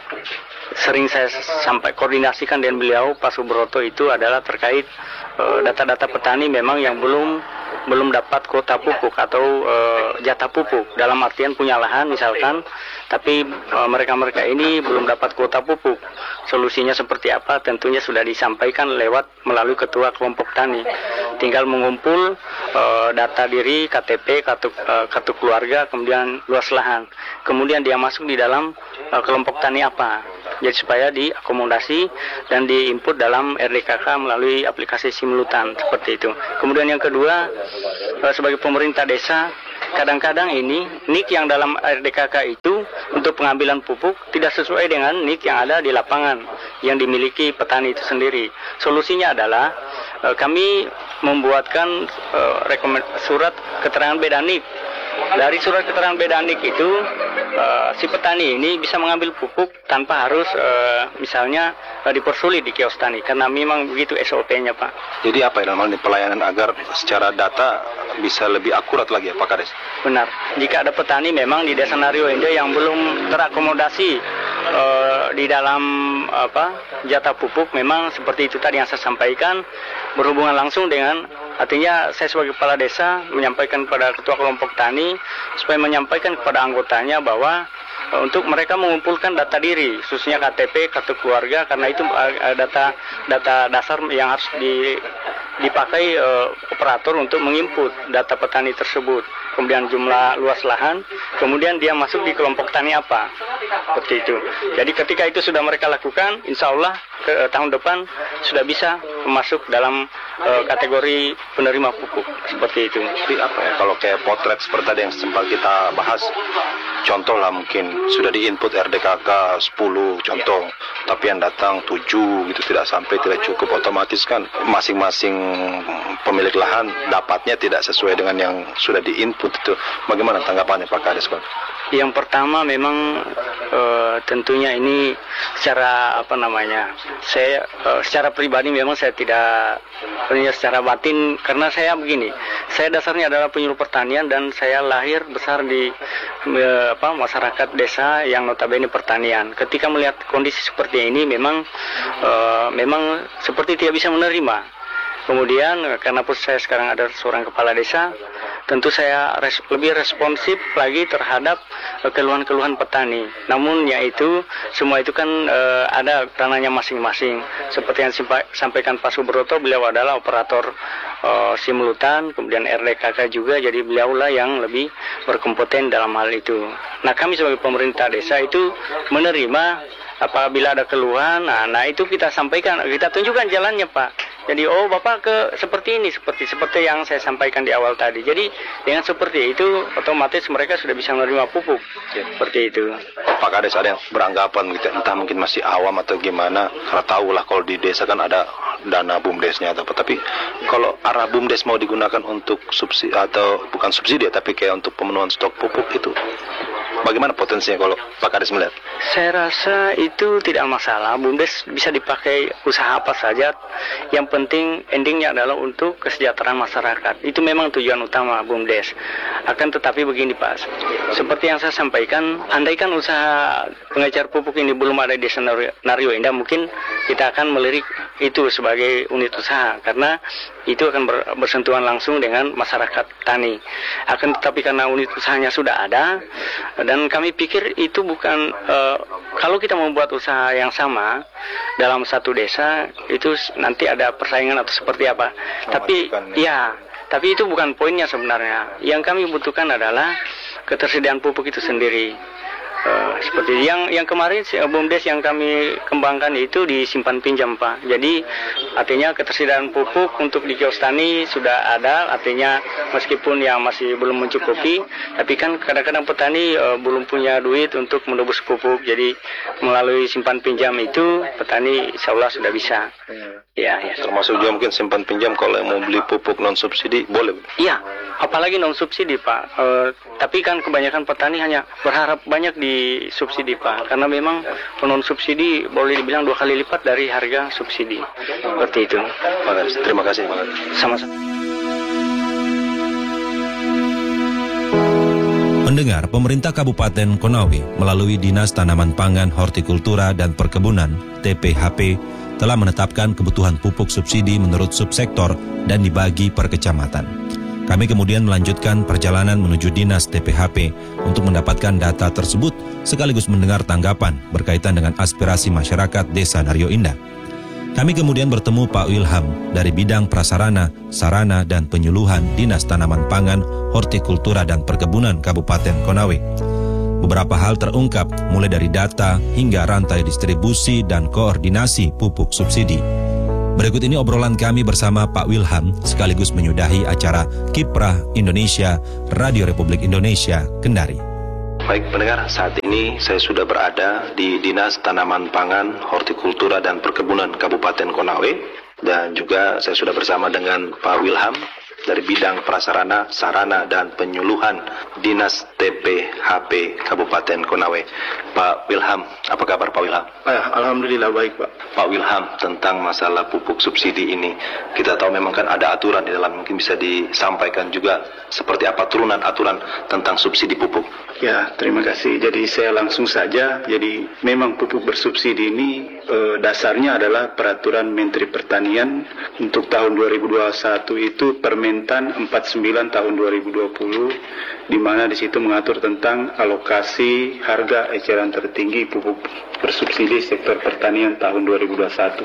Speaker 2: sering saya sampai koordinasikan dengan beliau Pak Subroto itu adalah terkait uh, data-data petani memang yang belum belum dapat kuota pupuk atau uh, jatah pupuk, dalam artian punya lahan misalkan, tapi uh, mereka-mereka ini belum dapat kuota pupuk. Solusinya seperti apa? Tentunya sudah disampaikan lewat melalui ketua kelompok tani. Tinggal mengumpul uh, data diri, K T P, kartu, uh, kartu keluarga, kemudian luas lahan. Kemudian dia masuk di dalam uh, kelompok tani apa. Jadi supaya diakomodasi dan diinput dalam R D K K melalui aplikasi Simulutan, seperti itu. Kemudian yang kedua, sebagai pemerintah desa, kadang-kadang ini N I K yang dalam R D K K itu untuk pengambilan pupuk tidak sesuai dengan N I K yang ada di lapangan yang dimiliki petani itu sendiri. Solusinya adalah uh, kami membuatkan uh, rekomend- surat keterangan beda N I K. Dari surat keterangan beda N I K itu uh, si petani ini bisa mengambil pupuk tanpa harus uh, misalnya uh, dipersulit di kios tani, karena memang begitu S O P-nya, Pak.
Speaker 3: Jadi apa ya dalam hal ini pelayanan agar secara data bisa lebih akurat lagi ya Pak Kades?
Speaker 2: Benar. Jika ada petani memang di Desa Nario Indah yang belum terakomodasi uh, di dalam apa jatah pupuk, memang seperti itu tadi yang saya sampaikan, berhubungan langsung dengan, artinya saya sebagai kepala desa menyampaikan kepada ketua kelompok tani supaya menyampaikan kepada anggotanya bahwa uh, untuk mereka mengumpulkan data diri, khususnya K T P, kartu keluarga, karena itu uh, data data dasar yang harus di, dipakai uh, operator untuk menginput data petani tersebut. Kemudian jumlah luas lahan, kemudian dia masuk di kelompok tani apa, seperti itu. Jadi ketika itu sudah mereka lakukan, insya Allah ke eh, tahun depan sudah bisa masuk dalam eh, kategori penerima pupuk, seperti itu.
Speaker 3: Jadi apa ya, kalau kayak potret seperti tadi yang sempat kita bahas, contoh lah mungkin sudah di-input R D K K sepuluh contoh, tapi yang datang tujuh gitu, tidak sampai, tidak cukup, otomatis kan masing-masing pemilik lahan dapatnya tidak sesuai dengan yang sudah di-input itu. Bagaimana tanggapannya Pak Kades?
Speaker 2: Yang pertama memang e, tentunya ini secara apa namanya, saya e, secara pribadi memang saya tidak, secara batin, karena saya begini, saya dasarnya adalah penyuluh pertanian dan saya lahir besar di e, apa masyarakat desa yang notabene pertanian. Ketika melihat kondisi seperti ini memang e, memang seperti tidak bisa menerima. Kemudian karena pun saya sekarang ada seorang kepala desa, tentu saya res, lebih responsif lagi terhadap uh, keluhan-keluhan petani. Namun yaitu semua itu kan uh, ada ranahnya masing-masing. Seperti yang simpa, sampaikan Pak Subroto, beliau adalah operator uh, simultan, kemudian R D K K juga, jadi beliaulah yang lebih berkompeten dalam hal itu. Nah, kami sebagai pemerintah desa itu menerima apabila ada keluhan, nah, nah itu kita sampaikan, kita tunjukkan jalannya, Pak. Jadi oh Bapak ke seperti ini, seperti seperti yang saya sampaikan di awal tadi. Jadi dengan seperti itu otomatis mereka sudah bisa menerima pupuk. Ya, seperti itu.
Speaker 3: Pak Kades ada yang beranggapan gitu, entah mungkin masih awam atau gimana, karena tahu lah kalau di desa kan ada dana BUMDesnya atau apa. Tapi kalau arah BUMDes mau digunakan untuk subsidi atau bukan subsidi ya, tapi kayak untuk pemenuhan stok pupuk itu, bagaimana potensinya kalau Pak Kades melihat?
Speaker 2: Saya rasa itu tidak masalah. BUMDes bisa dipakai usaha apa saja. Yang penting endingnya adalah untuk kesejahteraan masyarakat. Itu memang tujuan utama BUMDes. Akan tetapi begini Pak, seperti yang saya sampaikan, andaikan usaha pengecar pupuk ini belum ada di Desa Nario Indah, mungkin kita akan melirik itu sebagai unit usaha, karena itu akan bersentuhan langsung dengan masyarakat tani. Akan tetapi karena unit usahanya sudah ada, dan kami pikir itu bukan, uh, kalau kita membuat usaha yang sama dalam satu desa, itu nanti ada persaingan atau seperti apa. Tapi ya, tapi itu bukan poinnya sebenarnya. Yang kami butuhkan adalah ketersediaan pupuk itu sendiri. Uh, seperti yang yang kemarin BUMDes yang kami kembangkan itu disimpan pinjam Pak. Jadi artinya ketersediaan pupuk untuk di kios tani sudah ada, artinya meskipun yang masih belum mencukupi, tapi kan kadang-kadang petani uh, belum punya duit untuk menebus pupuk. Jadi melalui simpan pinjam itu petani insya Allah sudah bisa. Hmm. Ya, ya.
Speaker 3: Termasuk juga mungkin simpan pinjam kalau mau beli pupuk non subsidi boleh.
Speaker 2: Iya, apalagi non subsidi Pak. Uh, tapi kan kebanyakan petani hanya berharap banyak di subsidi Pak, karena memang non subsidi boleh dibilang dua kali lipat dari harga subsidi. Seperti itu.
Speaker 3: Terima kasih.
Speaker 2: Sama-sama.
Speaker 1: Pendengar, pemerintah Kabupaten Konawe melalui Dinas Tanaman Pangan, Hortikultura dan Perkebunan (T P H P) telah menetapkan kebutuhan pupuk subsidi menurut subsektor dan dibagi per kecamatan. Kami kemudian melanjutkan perjalanan menuju Dinas T P H P untuk mendapatkan data tersebut sekaligus mendengar tanggapan berkaitan dengan aspirasi masyarakat Desa Nario Indah. Kami kemudian bertemu Pak Wilham dari bidang prasarana, sarana dan penyuluhan Dinas Tanaman Pangan, Hortikultura dan Perkebunan Kabupaten Konawe. Beberapa hal terungkap mulai dari data hingga rantai distribusi dan koordinasi pupuk subsidi. Berikut ini obrolan kami bersama Pak Wilham sekaligus menyudahi acara Kiprah Indonesia Radio Republik Indonesia Kendari.
Speaker 3: Baik pendengar, saat ini saya sudah berada di Dinas Tanaman Pangan, Hortikultura dan Perkebunan Kabupaten Konawe, dan juga saya sudah bersama dengan Pak Wilham dari bidang prasarana, sarana dan penyuluhan Dinas T P H P Kabupaten Konawe. Pak Wilham, apa kabar Pak Wilham?
Speaker 10: Eh, Alhamdulillah baik Pak.
Speaker 3: Pak Wilham, tentang masalah pupuk subsidi ini, kita tahu memang kan ada aturan di dalam, mungkin bisa disampaikan juga seperti apa turunan aturan tentang subsidi pupuk.
Speaker 10: Ya, terima kasih. Jadi saya langsung saja. Jadi memang pupuk bersubsidi ini eh, dasarnya adalah peraturan Menteri Pertanian untuk tahun dua ribu dua puluh satu itu Permentan empat puluh sembilan tahun dua ribu dua puluh, di mana di situ mengatur tentang alokasi harga eceran tertinggi pupuk bersubsidi sektor pertanian tahun dua ribu dua puluh satu.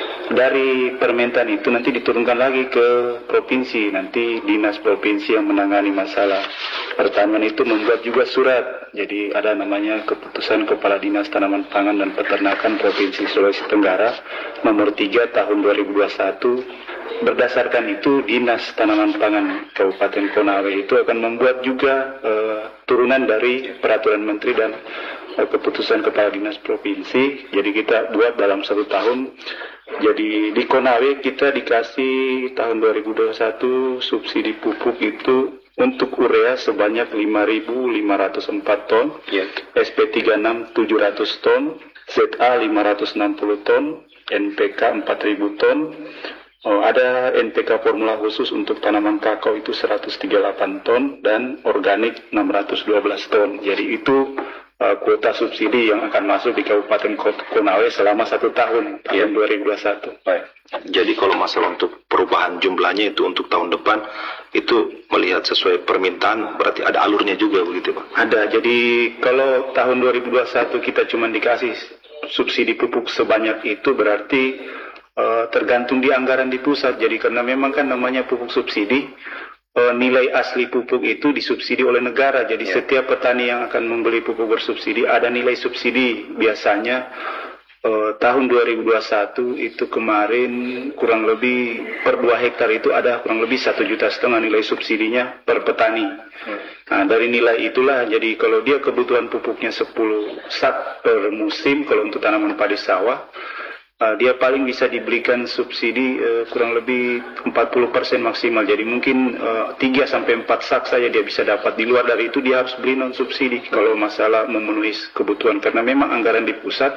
Speaker 10: Dari Permentan itu nanti diturunkan lagi ke provinsi, nanti dinas provinsi yang menangani masalah pertanian itu membuat juga surat. Jadi ada namanya keputusan Kepala Dinas Tanaman Pangan dan Peternakan Provinsi Sulawesi Tenggara nomor tiga tahun dua ribu dua puluh satu. Berdasarkan itu Dinas Tanaman Pangan Kabupaten Konawe itu akan membuat juga uh, turunan dari peraturan menteri dan uh, keputusan Kepala Dinas Provinsi. Jadi kita buat dalam satu tahun. Jadi di Konawe kita dikasih tahun dua ribu dua puluh satu subsidi pupuk itu untuk urea sebanyak lima ribu lima ratus empat ton, yeah. S P tiga puluh enam tujuh ratus ton, Z A lima ratus enam puluh ton, N P K empat ribu ton. Oh, ada N P K formula khusus untuk tanaman kakao itu seratus tiga puluh delapan ton dan organik enam ratus dua belas ton. Jadi itu uh, kuota subsidi yang akan masuk di Kabupaten Konawe selama satu tahun, tahun ya. dua ribu dua puluh satu.
Speaker 3: Baik. Jadi kalau masalah untuk perubahan jumlahnya itu untuk tahun depan itu melihat sesuai permintaan, berarti ada alurnya juga begitu Pak?
Speaker 10: Ada. Jadi kalau tahun dua ribu dua puluh satu kita cuma dikasih subsidi pupuk sebanyak itu, berarti Uh, tergantung di anggaran di pusat. Jadi karena memang kan namanya pupuk subsidi, uh, nilai asli pupuk itu disubsidi oleh negara. Jadi yeah. setiap petani yang akan membeli pupuk bersubsidi ada nilai subsidi. Biasanya uh, tahun dua ribu dua puluh satu itu kemarin kurang lebih per dua hektar itu ada kurang lebih satu juta setengah nilai subsidinya per petani. Hmm. Nah dari nilai itulah, jadi kalau dia kebutuhan pupuknya sepuluh sak per musim, kalau untuk tanaman padi sawah, Uh, dia paling bisa diberikan subsidi uh, kurang lebih empat puluh persen maksimal. Jadi mungkin uh, tiga sampai empat sak saja dia bisa dapat. Di luar dari itu dia harus beli non subsidi kalau masalah memenuhi kebutuhan. Karena memang anggaran di pusat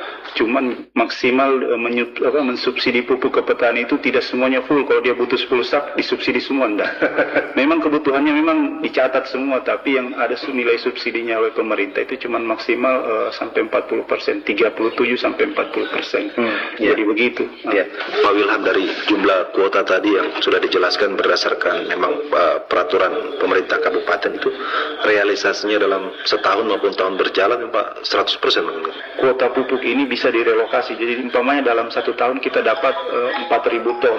Speaker 10: cuman maksimal uh, menyub, apa, mensubsidi pupuk ke petani itu tidak semuanya full. Kalau dia butuh sepuluh sak disubsidi semua enggak. Memang kebutuhannya memang dicatat semua, tapi yang ada nilai subsidinya oleh pemerintah itu cuman maksimal uh, sampai empat puluh persen, tiga puluh tujuh sampai empat puluh persen. Hmm. Jadi ya. begitu.
Speaker 3: Ya. Pak Wilham, dari jumlah kuota tadi yang sudah dijelaskan berdasarkan memang uh, peraturan pemerintah kabupaten itu, realisasinya dalam setahun maupun tahun berjalan Pak seratus persen.
Speaker 10: Kuota pupuk ini bisa direlokasi. Jadi umpamanya dalam satu tahun kita dapat uh, empat ribu ton.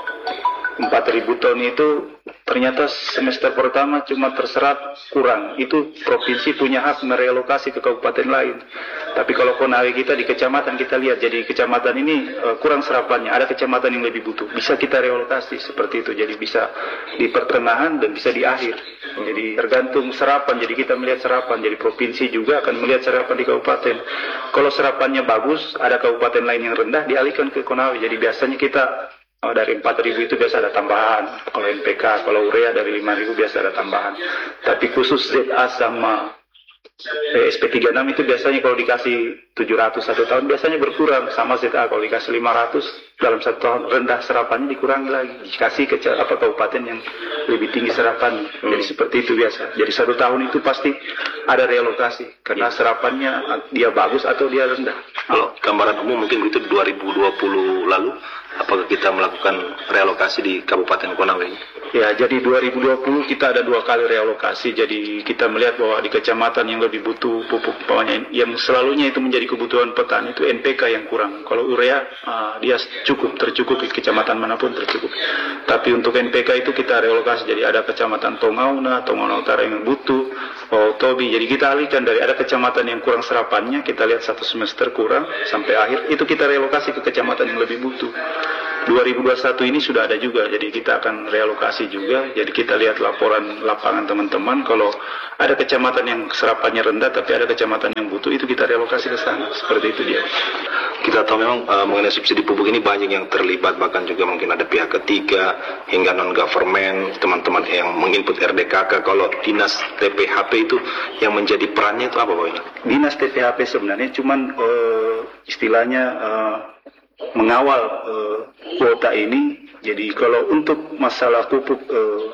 Speaker 10: empat ribu ton itu ternyata semester pertama cuma terserap kurang. Itu provinsi punya hak merelokasi ke kabupaten lain. Tapi kalau Konawe kita di kecamatan kita lihat, jadi kecamatan ini uh, kurang serapannya. Ada kecamatan yang lebih butuh. Bisa kita relokasi seperti itu. Jadi bisa di pertengahan dan bisa di akhir. Jadi tergantung serapan. Jadi kita melihat serapan. Jadi provinsi juga akan melihat serapan di kabupaten. Kalau serapannya bagus, ada kabupaten lain yang rendah, dialihkan ke Konawe. Jadi biasanya kita Oh, dari empat ribu itu biasa ada tambahan. Kalau N P K, kalau urea dari lima ribu biasa ada tambahan. Tapi khusus Z A sama eh, S P tiga puluh enam itu biasanya kalau dikasih tujuh ratus satu tahun biasanya berkurang. Sama Z A kalau dikasih lima ratus dalam satu tahun rendah serapannya dikurangi lagi. Dikasih ke apa kabupaten yang lebih tinggi serapannya. Hmm. Jadi seperti itu biasa. Jadi satu tahun itu pasti ada relokasi. Karena ya. serapannya dia bagus atau dia rendah.
Speaker 3: Kalau gambaran umum mungkin begitu dua ribu dua puluh lalu, apakah kita melakukan relokasi di Kabupaten Konawe?
Speaker 10: Ya, jadi dua ribu dua puluh kita ada dua kali relokasi. Jadi kita melihat bahwa di kecamatan yang lebih butuh pupuk, pokoknya yang selalunya itu menjadi kebutuhan petani itu N P K yang kurang. Kalau urea uh, dia cukup, tercukupi, kecamatan manapun tercukupi. Tapi untuk N P K itu kita relokasi. Jadi ada kecamatan Tongauna, Tongauna Utara yang butuh, oh, Tobi. Jadi kita alihkan dari ada kecamatan yang kurang serapannya, kita lihat satu semester kurang sampai akhir, itu kita relokasi ke kecamatan yang lebih butuh. dua ribu dua puluh satu ini sudah ada juga, jadi kita akan realokasi juga. Jadi kita lihat laporan lapangan teman-teman, kalau ada kecamatan yang serapannya rendah tapi ada kecamatan yang butuh, itu kita realokasi ke sana. Seperti itu dia.
Speaker 3: Kita tahu memang uh, mengenai subsidi pupuk ini banyak yang terlibat, bahkan juga mungkin ada pihak ketiga hingga non-government, teman-teman yang menginput R D K K. Kalau dinas T P H P itu yang menjadi perannya itu apa Pak ini?
Speaker 10: Dinas T P H P sebenarnya cuman uh, istilahnya uh, mengawal uh, kuota ini. Jadi kalau untuk masalah pupuk uh,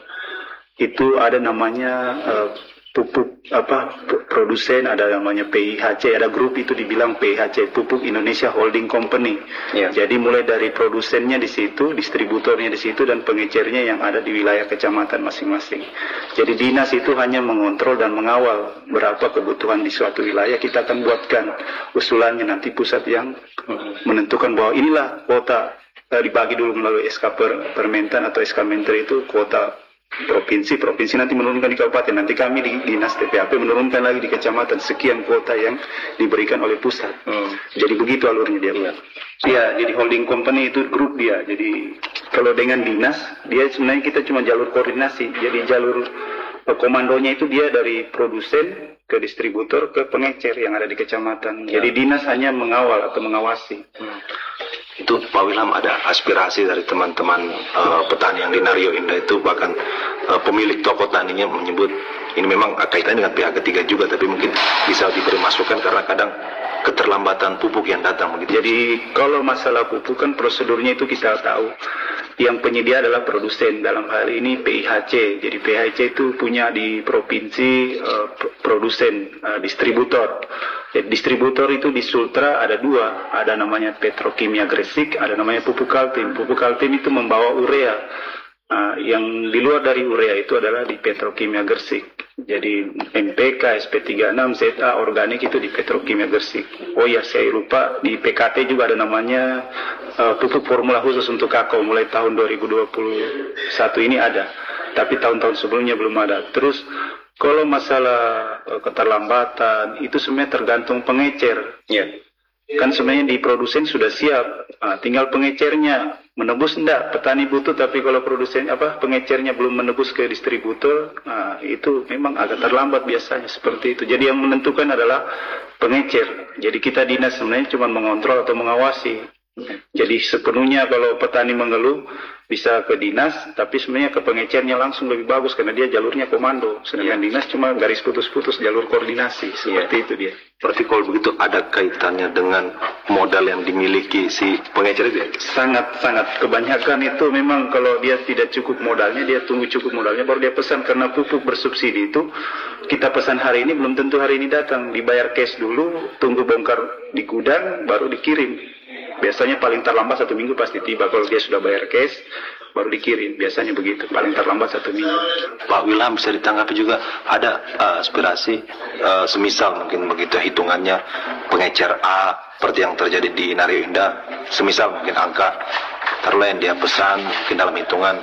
Speaker 10: itu ada namanya uh, pupuk apa produsen, ada namanya P I H C, ada grup itu dibilang P I H C, Pupuk Indonesia Holding Company. Ya. Jadi mulai dari produsennya di situ, distributornya di situ, dan pengecernya yang ada di wilayah kecamatan masing-masing. Jadi dinas itu hanya mengontrol dan mengawal berapa kebutuhan di suatu wilayah. Kita akan buatkan usulannya, nanti pusat yang menentukan bahwa inilah kuota, eh, dibagi dulu melalui S K per, Permentan atau S K Menteri itu kuota provinsi, provinsi nanti menurunkan di kabupaten, nanti kami di dinas T P H P menurunkan lagi di kecamatan sekian kuota yang diberikan oleh pusat. Hmm. Jadi begitu alurnya dia. Iya, ya, jadi holding company itu grup dia. Jadi kalau dengan dinas, dia sebenarnya kita cuma jalur koordinasi. Jadi jalur eh, komandonya itu dia dari produsen ke distributor ke pengecer yang ada di kecamatan. Ya. Jadi dinas hanya mengawal atau mengawasi. Hmm.
Speaker 3: Itu Pak Wilham, ada aspirasi dari teman-teman uh, petani yang di Nario Indah itu, bahkan uh, pemilik toko taninya menyebut ini memang kaitannya dengan pihak ketiga juga, tapi mungkin bisa diberi masukan karena kadang keterlambatan pupuk yang datang begitu.
Speaker 10: Jadi kalau masalah pupuk kan prosedurnya itu kita tahu. Yang penyedia adalah produsen, dalam hal ini P I H C. Jadi P I H C itu punya di provinsi uh, produsen, uh, distributor. Jadi distributor itu di Sultra ada dua, ada namanya Petrokimia Gresik, ada namanya Pupuk Kaltim. Pupuk Kaltim itu membawa urea. Uh, yang di luar dari urea itu adalah di Petrokimia Gresik. Jadi M P K, S P tiga puluh enam, Z A, organik itu di Petrokimia Gresik. Oh ya, saya lupa, di P K T juga ada namanya uh, pupuk formula khusus untuk kakao. Mulai tahun dua ribu dua puluh satu ini ada, tapi tahun-tahun sebelumnya belum ada. Terus kalau masalah uh, keterlambatan itu sebenarnya tergantung pengecer. Ya. Kan sebenarnya di produsen sudah siap, nah, tinggal pengecernya menebus enggak, petani butuh, tapi kalau produsen apa pengecernya belum menebus ke distributor, nah, itu memang agak terlambat biasanya seperti itu. Jadi yang menentukan adalah pengecer. Jadi kita dinas sebenarnya cuma mengontrol atau mengawasi. Jadi sepenuhnya kalau petani mengeluh bisa ke dinas, tapi sebenarnya ke pengecernya langsung lebih bagus karena dia jalurnya komando. Sedangkan dinas cuma garis putus-putus, jalur koordinasi. Seperti ya. Itu dia.
Speaker 3: Berarti kalau begitu ada kaitannya dengan modal yang dimiliki si pengecer itu ya?
Speaker 10: Sangat-sangat. Kebanyakan itu memang kalau dia tidak cukup modalnya, dia tunggu cukup modalnya baru dia pesan. Karena pupuk bersubsidi itu kita pesan hari ini belum tentu hari ini datang. Dibayar cash dulu, tunggu bongkar di gudang baru dikirim. Biasanya paling terlambat satu minggu pasti tiba. Kalau dia sudah bayar cash baru dikirim. Biasanya begitu, paling terlambat satu minggu.
Speaker 3: Pak Wilham, bisa ditanggapi juga ada uh, aspirasi uh, semisal mungkin begitu hitungannya pengecer A seperti yang terjadi di Nario Indah, semisal mungkin angka terlain dia pesan mungkin dalam hitungan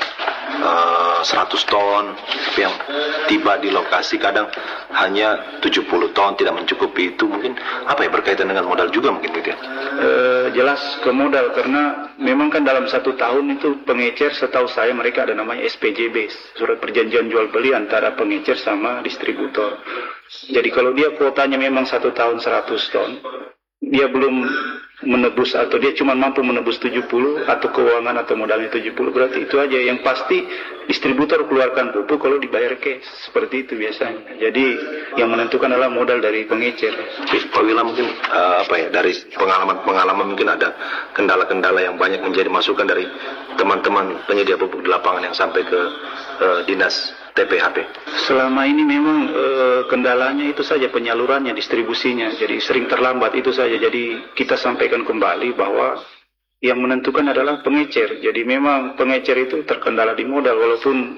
Speaker 3: uh, seratus ton, tapi yang tiba di lokasi kadang hanya tujuh puluh ton, tidak mencukupi. Itu mungkin apa ya, berkaitan dengan modal juga mungkin gitu ya?
Speaker 10: Uh, jelas ke modal, karena memang kan dalam satu tahun itu pengecer, setahu saya mereka ada namanya S P J B, surat perjanjian jual beli antara pengecer sama distributor. Jadi kalau dia kuotanya memang satu tahun seratus ton, dia belum menebus atau dia cuma mampu menebus tujuh puluh atau keuangan atau modalnya tujuh puluh, berarti itu aja. Yang pasti distributor keluarkan pupuk kalau dibayar cash, seperti itu biasanya. Jadi yang menentukan adalah modal dari pengecer.
Speaker 3: Pak Wilham, mungkin uh, apa ya, dari pengalaman-pengalaman mungkin ada kendala-kendala yang banyak menjadi masukan dari teman-teman penyedia pupuk di lapangan yang sampai ke uh, dinas T P H P.
Speaker 10: Selama ini memang e, kendalanya itu saja, penyalurannya, distribusinya. Jadi sering terlambat itu saja. Jadi kita sampaikan kembali bahwa yang menentukan adalah pengecer. Jadi memang pengecer itu terkendala di modal, walaupun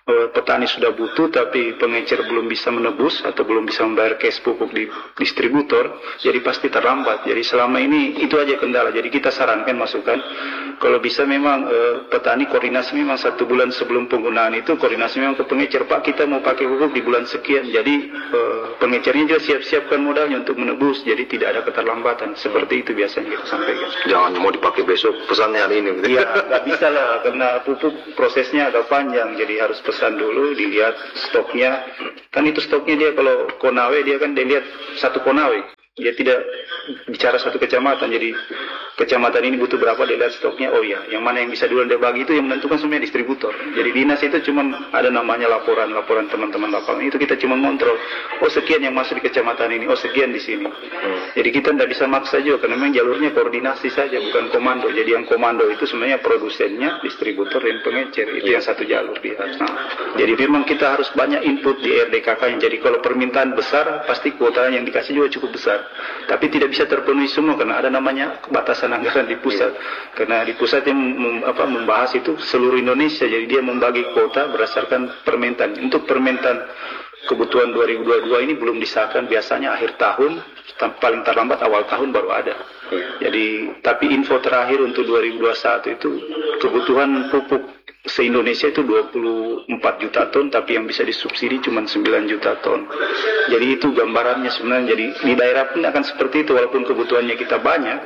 Speaker 10: uh, petani sudah butuh tapi pengecer belum bisa menebus atau belum bisa membayar cash pupuk di distributor, jadi pasti terlambat. Jadi selama ini itu aja kendala. Jadi kita sarankan masukan kalau bisa memang uh, petani koordinasi memang satu bulan sebelum penggunaan itu koordinasi memang ke pengecer, Pak kita mau pakai pupuk di bulan sekian. Jadi uh, pengecernya juga siap-siapkan modalnya untuk menebus. Jadi tidak ada keterlambatan. Seperti itu biasanya kita sampaikan.
Speaker 3: Jangan mau dipakai besok, pesannya hari ini.
Speaker 10: Iya, nggak bisa lah karena pupuk prosesnya agak panjang. Jadi harus pesan dulu, dilihat stoknya. Kan itu stoknya dia kalau Konawe dia kan dilihat satu Konawe. Dia tidak bicara satu kecamatan. Jadi kecamatan ini butuh berapa, dia lihat stoknya. Oh iya, yang mana yang bisa duluan dia bagi itu yang menentukan semuanya distributor. Jadi dinas itu cuma ada namanya laporan, laporan teman-teman lapangan. Itu kita cuma kontrol. Oh sekian yang masuk di kecamatan ini, oh sekian di sini. Hmm. Jadi kita tidak bisa maksa juga karena memang jalurnya koordinasi saja, bukan komando. Jadi yang komando itu sebenarnya produsennya, distributor dan pengecer. Itu yang satu jalur dia. Nah, jadi memang kita harus banyak input di R D K K. Jadi kalau permintaan besar, pasti kuota yang dikasih juga cukup besar. Tapi tidak bisa terpenuhi semua karena ada namanya batasan anggaran di pusat. Yeah. Karena di pusat yang mem, apa, membahas itu seluruh Indonesia, jadi dia membagi kuota berdasarkan permintaan. Untuk permintaan kebutuhan dua ribu dua puluh dua ini belum disahkan, biasanya akhir tahun, paling terlambat awal tahun baru ada. Yeah. Jadi, tapi info terakhir untuk dua ribu dua puluh satu itu kebutuhan pupuk se-Indonesia itu dua puluh empat juta ton, tapi yang bisa disubsidi cuma sembilan juta ton. Jadi itu gambarannya sebenarnya. Jadi di daerah pun akan seperti itu, walaupun kebutuhannya kita banyak,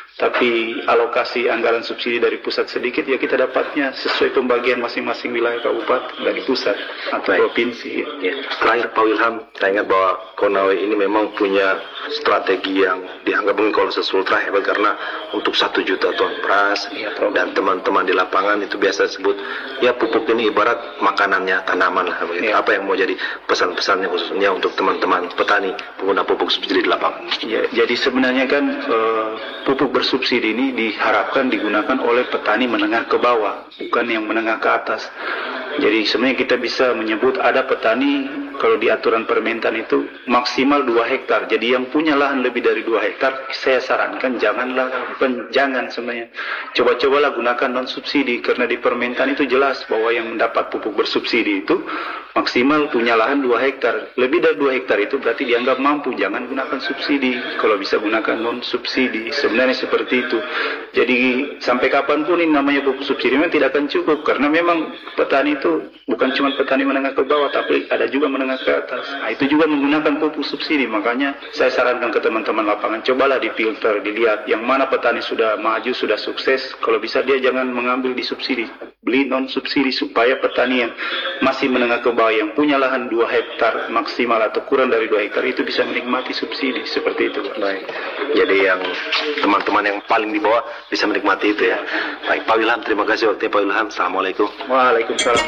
Speaker 10: tapi alokasi anggaran subsidi dari pusat sedikit, ya kita dapatnya sesuai pembagian masing-masing wilayah kabupaten dari pusat atau Baik. provinsi.
Speaker 3: Ya. Terakhir Pak Wilham, saya ingat bahwa Konawe ini memang punya strategi yang dianggap mungkin kalau sesultra hebat karena untuk satu juta ton beras ya, dan teman-teman di lapangan itu biasa disebut ya pupuk ini ibarat makanannya tanaman lah. Ya. Apa yang mau jadi pesan-pesannya khususnya untuk teman-teman petani pengguna pupuk subsidi di lapangan?
Speaker 10: Ya, jadi sebenarnya kan uh, pupuk bersubsidi ini diharapkan digunakan oleh petani menengah ke bawah, bukan yang menengah ke atas. Jadi sebenarnya kita bisa menyebut ada petani kalau di aturan permintaan itu maksimal dua hektar. Jadi yang punya lahan lebih dari dua hektar, saya sarankan janganlah, jangan sebenarnya. Coba-cobalah gunakan non subsidi karena di permintaan itu jelas bahwa yang mendapat pupuk bersubsidi itu maksimal punya lahan dua hektar. Lebih dari dua hektar itu berarti dianggap mampu. Jangan gunakan subsidi. Kalau bisa gunakan non subsidi. Sebenarnya seperti itu. Jadi sampai kapanpun ini namanya pupuk subsidi memang tidak akan cukup karena memang petani itu bukan cuma petani menengah ke bawah, tapi ada juga menengah ke atas. Nah, itu juga menggunakan pupuk subsidi. Makanya saya sarankan ke teman-teman lapangan, cobalah difilter, dilihat yang mana petani sudah maju, sudah sukses. Kalau bisa dia jangan mengambil di subsidi, beli non subsidi supaya petani yang masih menengah ke bawah yang punya lahan dua hektar maksimal atau kurang dari dua hektar itu bisa menikmati subsidi seperti itu.
Speaker 3: Baik. Jadi yang teman-teman yang paling di bawah bisa menikmati itu ya. Baik, Pak Wilham, terima kasih waktunya Pak Wilham. Assalamualaikum.
Speaker 10: Waalaikumsalam.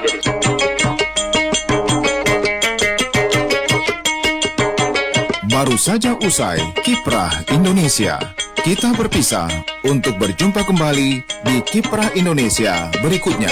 Speaker 11: Baru saja usai Kiprah Indonesia. Kita berpisah untuk berjumpa kembali di Kiprah Indonesia berikutnya.